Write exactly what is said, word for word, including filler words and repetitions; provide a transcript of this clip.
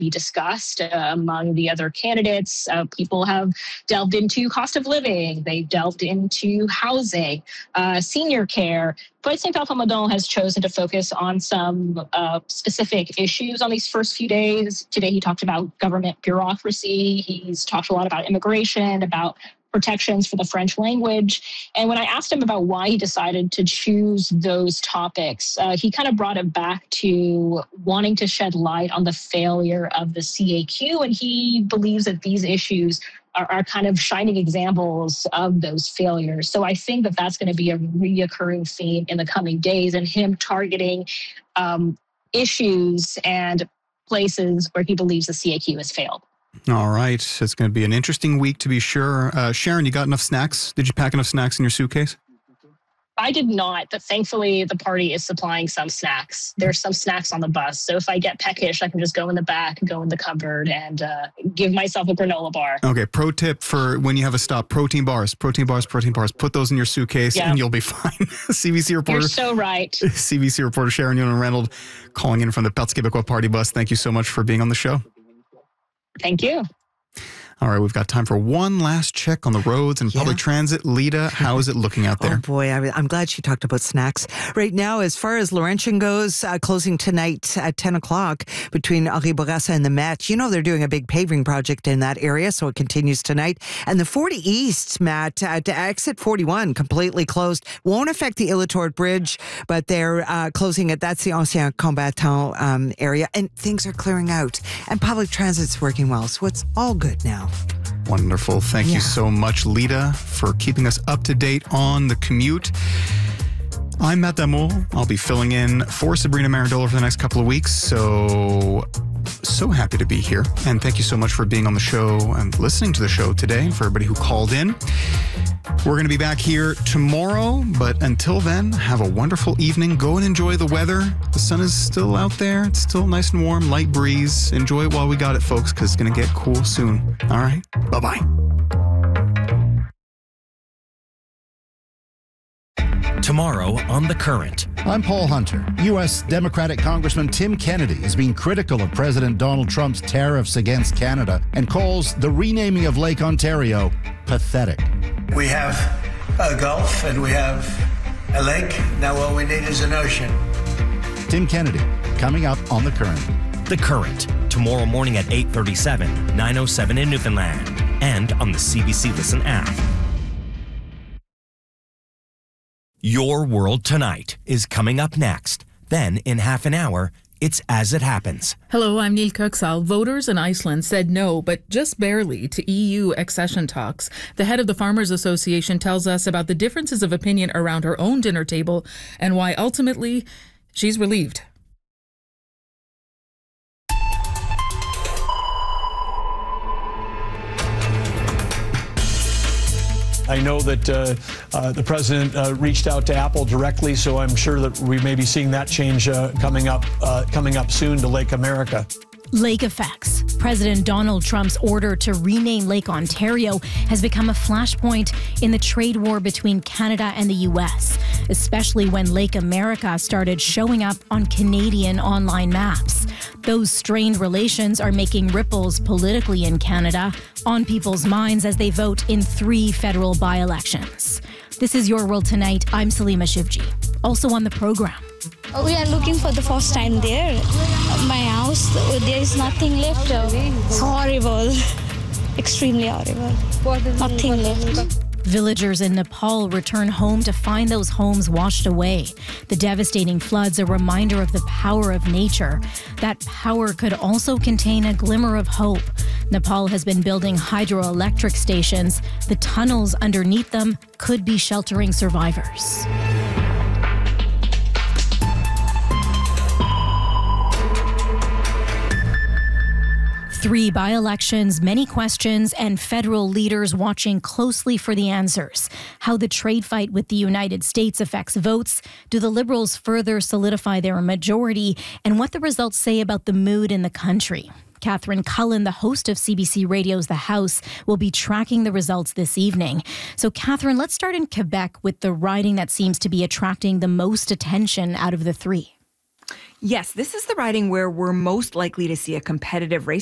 be discussed uh, among the other candidates. Uh, people have delved into cost of living. They've delved into housing, uh, senior care. President Plamondon has chosen to focus on some uh, specific issues on these first few days. Today, he talked about government bureaucracy. He's talked a lot about immigration, about protections for the French language. And when I asked him about why he decided to choose those topics, uh, he kind of brought it back to wanting to shed light on the failure of the C A Q. And he believes that these issues are, are kind of shining examples of those failures. So I think that that's going to be a reoccurring theme in the coming days, and him targeting um, issues and places where he believes the C A Q has failed. All right. It's going to be an interesting week to be sure. Uh, Sharon, you got enough snacks? Did you pack enough snacks in your suitcase? I did not, but thankfully the party is supplying some snacks. There's some snacks on the bus. So if I get peckish, I can just go in the back, go in the cupboard, and uh, give myself a granola bar. Okay. Pro tip for when you have a stop, protein bars, protein bars, protein bars. Put those in your suitcase yeah. and you'll be fine. C B C reporter. You're so right. C B C reporter Sharon Yonan-Reynolds calling in from the Parti Québécois party bus. Thank you so much for being on the show. Thank you. All right, we've got time for one last check on the roads and yeah. public transit. Lita, how is it looking out there? Oh, boy, I, I'm glad she talked about snacks. Right now, as far as Laurentian goes, uh, closing tonight at ten o'clock between Henri Bourassa and the Met. You know they're doing a big paving project in that area, so it continues tonight. And the forty East, Matt, uh, to exit forty-one, completely closed. Won't affect the Illitorp Bridge, but they're uh, closing it. That's the Ancien Combattant um, area. And things are clearing out. And public transit's working well, so it's all good now. Wonderful. Thank yeah. you so much, Lita, for keeping us up to date on the commute. I'm Matt Damour. I'll be filling in for Sabrina Marandola for the next couple of weeks. So, so happy to be here. And thank you so much for being on the show and listening to the show today, and for everybody who called in. We're going to be back here tomorrow, but until then, have a wonderful evening. Go and enjoy the weather. The sun is still out there. It's still nice and warm, light breeze. Enjoy it while we got it, folks, because it's going to get cool soon. All right? Bye-bye. Tomorrow on The Current. I'm Paul Hunter. U S Democratic Congressman Tim Kennedy has been critical of President Donald Trump's tariffs against Canada and calls the renaming of Lake Ontario pathetic. We have a Gulf and we have a lake. Now all we need is an ocean. Tim Kennedy, coming up on The Current. The Current, tomorrow morning at eight thirty-seven, nine oh seven in Newfoundland, and on the C B C Listen app. Your World Tonight is coming up next. Then, in half an hour, it's As It Happens. Hello, I'm Neil Köksal. Voters in Iceland said no, but just barely, to E U accession talks. The head of the Farmers Association tells us about the differences of opinion around her own dinner table and why ultimately she's relieved. I know that uh, uh, the president uh, reached out to Apple directly, so I'm sure that we may be seeing that change uh, coming up uh, coming up soon to Lake America. Lake effects. President Donald Trump's order to rename Lake Ontario has become a flashpoint in the trade war between Canada and the U S, especially when Lake America started showing up on Canadian online maps. Those strained relations are making ripples politically in Canada, on people's minds as they vote in three federal by-elections. This is Your World Tonight. I'm Salima Shivji. Also on the program. We are looking for the first time there. My house, there is nothing left. It's horrible. Extremely horrible. Nothing left. Villagers in Nepal return home to find those homes washed away. The devastating floods a reminder of the power of nature. That power could also contain a glimmer of hope. Nepal has been building hydroelectric stations. The tunnels underneath them could be sheltering survivors. Three by-elections, many questions, and federal leaders watching closely for the answers. How the trade fight with the United States affects votes, do the Liberals further solidify their majority, and what the results say about the mood in the country. Catherine Cullen, the host of C B C Radio's The House, will be tracking the results this evening. So, Catherine, let's start in Quebec with the riding that seems to be attracting the most attention out of the three. Yes, this is the riding where we're most likely to see a competitive race